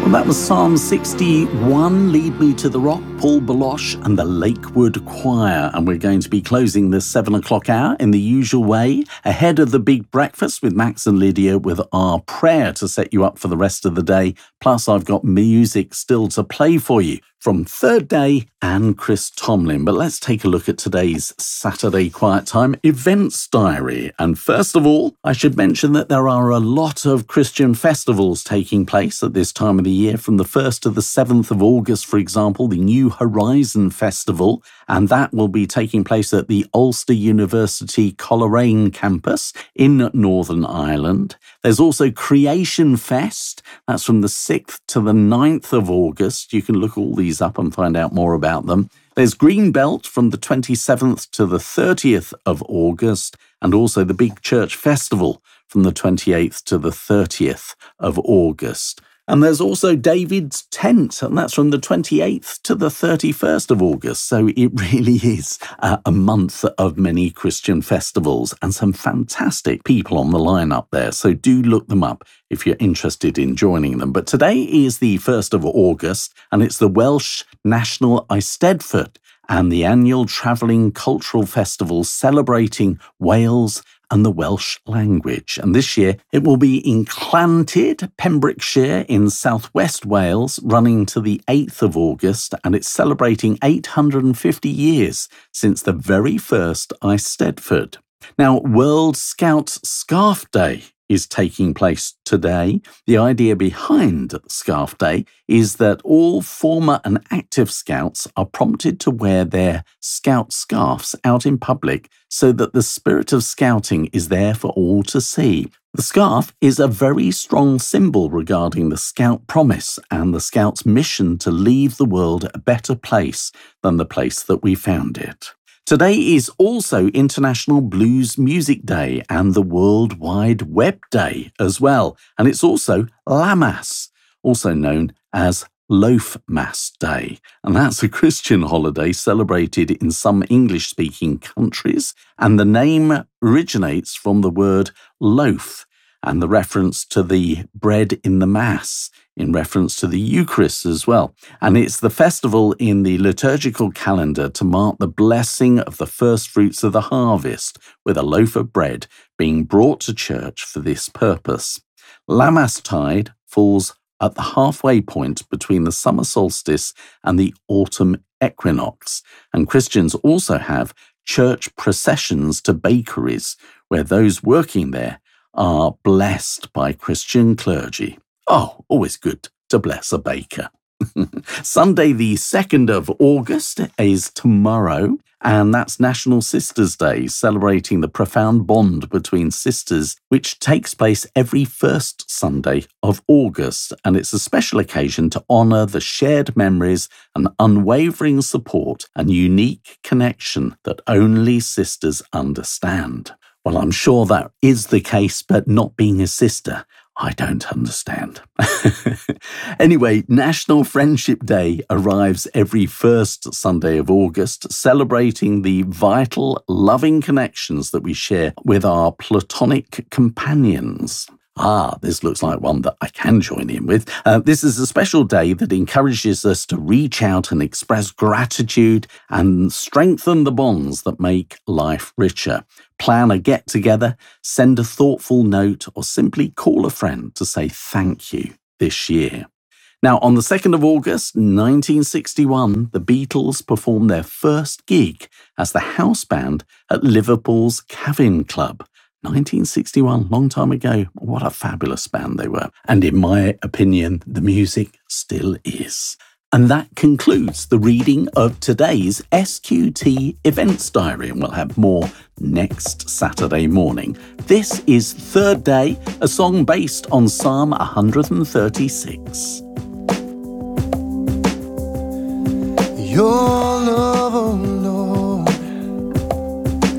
Well, that was Psalm 61, Lead Me to the Rock, Paul Baloche and the Lakewood Choir. And we're going to be closing this 7 o'clock hour in the usual way, ahead of the big breakfast with Max and Lydia, with our prayer to set you up for the rest of the day. Plus, I've got music still to play for you from Third Day and Chris Tomlin. But let's take a look at today's Saturday Quiet Time events diary. And first of all, I should mention that there are a lot of Christian festivals taking place at this time of the year. From the 1st to the 7th of August, for example, the New Horizon Festival, and that will be taking place at the Ulster University Coleraine campus in Northern Ireland. There's also Creation Fest. That's from the 6th to the 9th of August. You can look all these up and find out more about them. There's Greenbelt from the 27th to the 30th of August, and also the Big Church Festival from the 28th to the 30th of August. And there's also David's Tent, and that's from the 28th to the 31st of August. So it really is a month of many Christian festivals and some fantastic people on the lineup there. So do look them up if you're interested in joining them. But today is the 1st of August, and it's the Welsh National Eisteddfod and the annual travelling cultural festival celebrating Wales and the Welsh language. And this year it will be in Llantyd, Pembrokeshire in southwest Wales, running to the 8th of August, and it's celebrating 850 years since the very first Eisteddfod. Now, World Scouts Scarf Day is taking place today. The idea behind Scarf Day is that all former and active Scouts are prompted to wear their Scout scarves out in public so that the spirit of Scouting is there for all to see. The scarf is a very strong symbol regarding the Scout promise and the Scouts' mission to leave the world a better place than the place that we found it. Today is also International Blues Music Day and the World Wide Web Day as well. And it's also Lammas, also known as Loafmas Day. And that's a Christian holiday celebrated in some English-speaking countries. And the name originates from the word loaf and the reference to the bread in the Mass, in reference to the Eucharist as well. And it's the festival in the liturgical calendar to mark the blessing of the first fruits of the harvest, with a loaf of bread being brought to church for this purpose. Lammastide falls at the halfway point between the summer solstice and the autumn equinox. And Christians also have church processions to bakeries, where those working there are blessed by Christian clergy. Oh, always good to bless a baker. Sunday, the 2nd of August, is tomorrow, and that's National Sisters' Day, celebrating the profound bond between sisters, which takes place every first Sunday of August. And it's a special occasion to honour the shared memories and unwavering support and unique connection that only sisters understand. Well, I'm sure that is the case, but not being a sister, I don't understand. Anyway, National Friendship Day arrives every first Sunday of August, celebrating the vital, loving connections that we share with our platonic companions. This looks like one that I can join in with. This is a special day that encourages us to reach out and express gratitude and strengthen the bonds that make life richer. Plan a get-together, send a thoughtful note, or simply call a friend to say thank you this year. Now, on the 2nd of August, 1961, the Beatles performed their first gig as the house band at Liverpool's Cavern Club. 1961, long time ago. What a fabulous band they were. And in my opinion, the music still is. And that concludes the reading of today's SQT Events Diary, and we'll have more next Saturday morning. This is Third Day, a song based on Psalm 136. Your